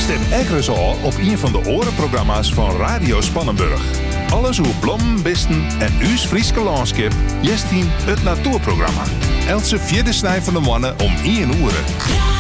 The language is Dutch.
Stem ergens al op een van de orenprogramma's van Radio Spannenburg. Alles hoe blommen, bisten en uw Frieske landschap. Jestien het natuurprogramma. Else vierde snij van de mannen om 1 uur.